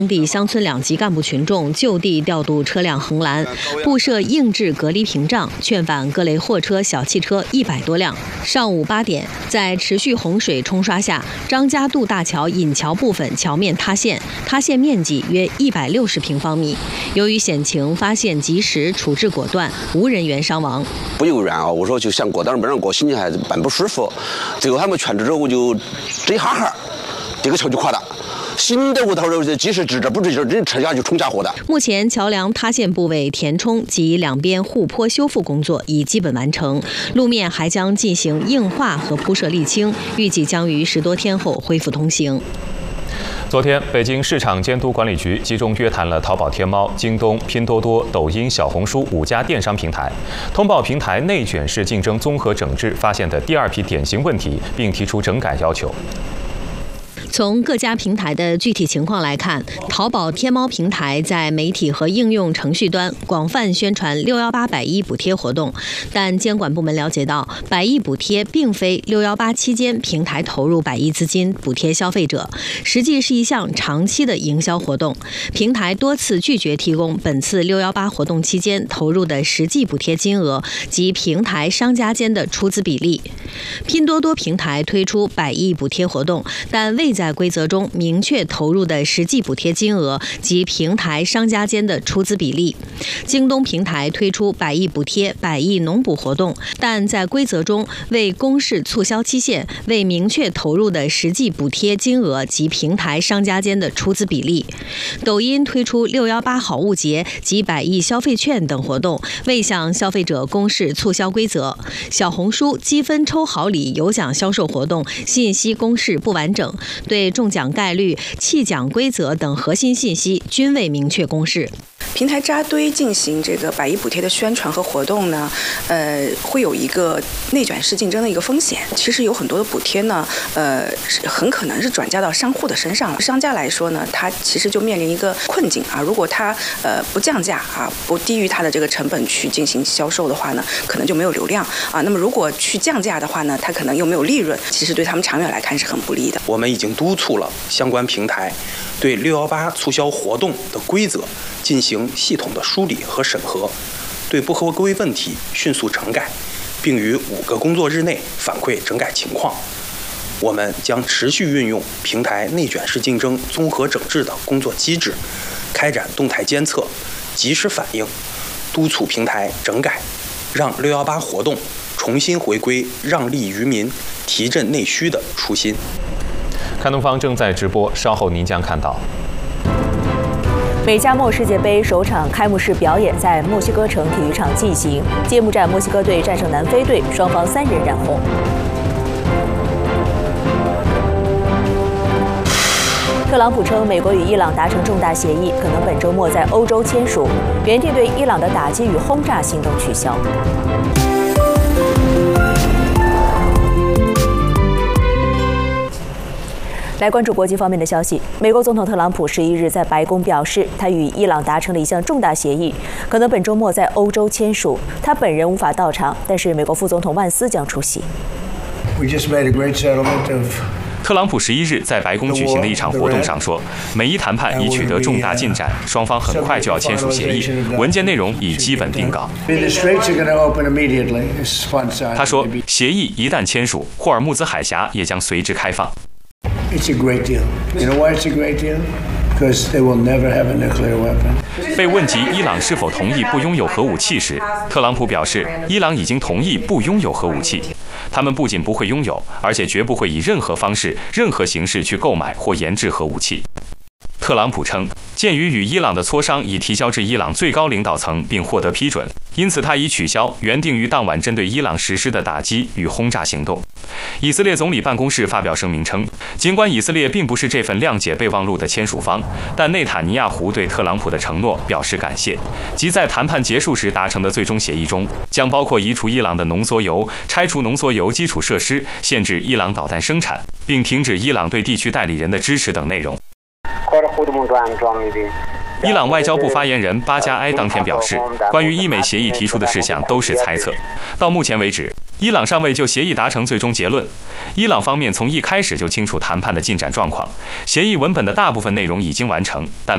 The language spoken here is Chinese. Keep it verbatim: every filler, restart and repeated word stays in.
当地乡村两级干部群众就地调度车辆横拦，布设硬质隔离屏障，劝返各类货车、小汽车一百多辆。上午八点，在持续洪水冲刷下，张家渡大桥引桥部分桥面塌陷，塌陷面积约一百六十平方米。由于险情，发现及时，处置果断，无人员伤亡。 不由然啊，我说就想过，但是没让过，心情还是蛮不舒服。最后他们劝止之后，我就这一哈哈，这个桥就垮了。 新的屋头的及时制止，不制止，这车架就冲下河的。 目前桥梁塌陷部位填充及两边护坡修复工作已基本完成，路面还将进行硬化和铺设沥青，预计将于十多天后恢复通行。 昨天，北京市场监督管理局集中约谈了淘宝、天猫、京东、拼多多、抖音、小红书五家电商平台，通报平台内卷式竞争综合整治发现的第二批典型问题，并提出整改要求。 从各家平台的具体情况来看，淘宝、天猫平台在媒体和应用程序端广泛宣传六一八百亿补贴活动，但监管部门了解到，百亿补贴并非六一八期间平台投入百亿资金补贴消费者，实际是一项长期的营销活动。平台多次拒绝提供本次六一八活动期间投入的实际补贴金额及平台商家间的出资比例。拼多多平台推出百亿补贴活动，但未在 在规则中明确投入的实际补贴金额及平台商家间的出资比例。京东平台推出百亿补贴、百亿农补活动，但在规则中未公示促销期限，未明确投入的实际补贴金额及平台商家间的出资比例。抖音推出六一八好物节及百亿消费券等活动，未向消费者公示促销规则。小红书积分抽好礼有奖销售活动信息公示不完整。 对中奖概率、弃奖规则等核心信息均未明确公示。 平台扎堆进行这个百亿补贴的宣传和活动呢，呃，会有一个内卷式竞争的一个风险。其实有很多的补贴呢，呃，很可能是转嫁到商户的身上了。商家来说呢，他其实就面临一个困境啊。如果他呃不降价啊，不低于他的这个成本去进行销售的话呢，可能就没有流量啊。那么如果去降价的话呢，他可能又没有利润，其实对他们长远来看是很不利的。 我们已经督促了相关平台对六一八促销活动的规则进行 系统的梳理和审核，对不合规问题迅速整改，并于五个工作日内反馈整改情况。我们将持续运用平台内卷式竞争综合整治的工作机制，开展动态监测、及时反应，督促平台整改，让六一八活动重新回归让利于民、提振内需的初心。 看东方正在直播，稍后您将看到。 美加墨世界杯首场开幕式表演在墨西哥城体育场进行，揭幕战墨西哥队战胜南非队，双方三人染红。特朗普称，美国与伊朗达成重大协议，可能本周末在欧洲签署，原定对伊朗的打击与轰炸行动取消。 来关注国际方面的消息。美国总统特朗普十一日在白宫表示，他与伊朗达成了一项重大协议，可能本周末在欧洲签署。他本人无法到场，但是美国副总统万斯将出席。 We just made a great settlement of 特朗普十一日在白宫举行的一场活动上说，美伊谈判已取得重大进展，双方很快就要签署协议，文件内容已基本定稿。他说，协议一旦签署，霍尔木兹海峡也将随之开放。 It's a great deal. You know why it's a great deal? Because they will never have a nuclear weapon. 被问及伊朗是否同意不拥有核武器时，特朗普表示，伊朗已经同意不拥有核武器。他们不仅不会拥有，而且绝不会以任何方式、任何形式去购买或研制核武器。 特朗普称，鉴于与伊朗的磋商已提交至伊朗最高领导层并获得批准，因此他已取消原定于当晚针对伊朗实施的打击与轰炸行动。以色列总理办公室发表声明称，尽管以色列并不是这份谅解备忘录的签署方，但内塔尼亚胡对特朗普的承诺表示感谢，即在谈判结束时达成的最终协议中，将包括移除伊朗的浓缩铀、拆除浓缩铀基础设施、限制伊朗导弹生产，并停止伊朗对地区代理人的支持等内容。 伊朗外交部发言人巴加埃当天表示，关于伊美协议提出的事项都是猜测。到目前为止，伊朗尚未就协议达成最终结论。伊朗方面从一开始就清楚谈判的进展状况，协议文本的大部分内容已经完成，但